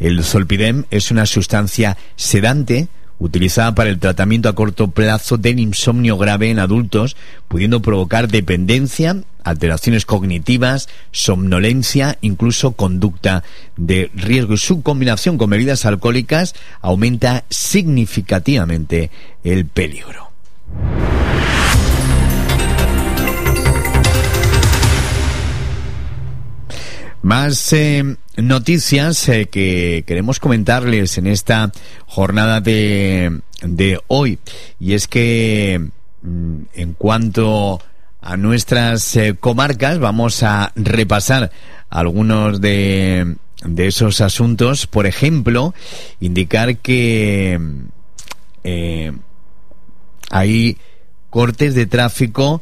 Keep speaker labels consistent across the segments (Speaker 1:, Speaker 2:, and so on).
Speaker 1: El zolpidem es una sustancia sedante utilizada para el tratamiento a corto plazo del insomnio grave en adultos, pudiendo provocar dependencia, alteraciones cognitivas, somnolencia, incluso conducta de riesgo. Y su combinación con bebidas alcohólicas aumenta significativamente el peligro. Más noticias que queremos comentarles en esta jornada de hoy, y es que en cuanto a nuestras comarcas vamos a repasar algunos de esos asuntos. Por ejemplo, indicar que hay cortes de tráfico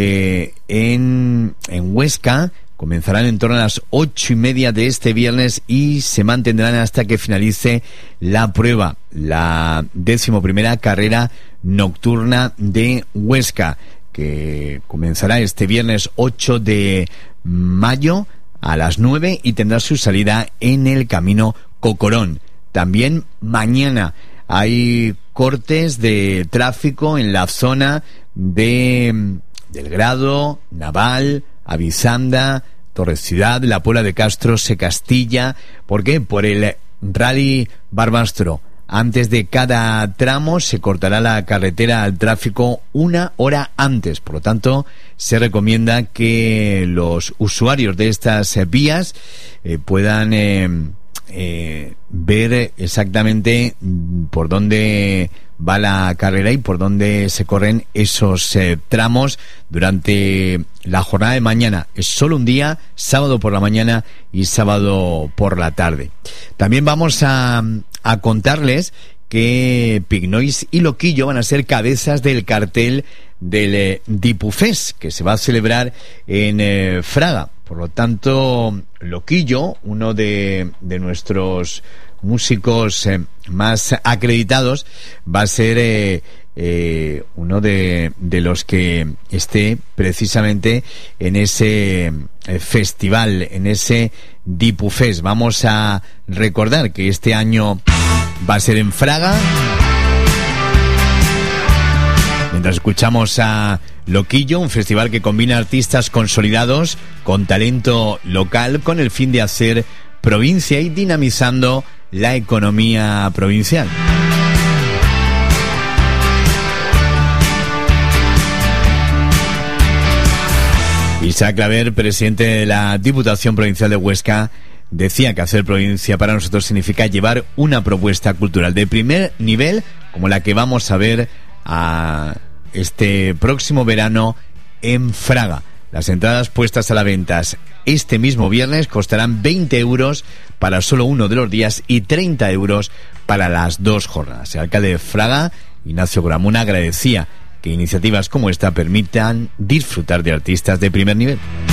Speaker 1: en Huesca. Comenzarán en torno a las 8:30 de este viernes y se mantendrán hasta que finalice la prueba, la 11ª carrera nocturna de Huesca, que comenzará este viernes 8 de mayo a las 9 y tendrá su salida en el Camino Cocorón. También mañana hay cortes de tráfico en la zona de Del Grado, Naval, Avisanda, Torres Ciudad, La Puebla de Castro, Secastilla. ¿Por qué? Por el Rally Barbastro. Antes de cada tramo se cortará la carretera al tráfico 1 hora antes. Por lo tanto, se recomienda que los usuarios de estas vías puedan ver exactamente por dónde va la carrera y por dónde se corren esos tramos durante la jornada de mañana. Es solo un día, sábado por la mañana y sábado por la tarde. También vamos a contarles que Pignois y Loquillo van a ser cabezas del cartel del Dipufest, que se va a celebrar en Fraga. Por lo tanto, Loquillo, uno de nuestros músicos más acreditados, va a ser uno de los que esté precisamente en ese festival, en ese Dipufest. Vamos a recordar que este año va a ser en Fraga. Mientras escuchamos a Loquillo, un festival que combina artistas consolidados con talento local con el fin de hacer provincia y dinamizando la economía provincial. Isaac Claver, presidente de la Diputación Provincial de Huesca, decía que hacer provincia para nosotros significa llevar una propuesta cultural de primer nivel, como la que vamos a ver a este próximo verano en Fraga. Las entradas puestas a la venta este mismo viernes costarán 20 euros para solo uno de los días y 30 euros para las 2 jornadas. El alcalde de Fraga, Ignacio Gramuna, agradecía que iniciativas como esta permitan disfrutar de artistas de primer nivel.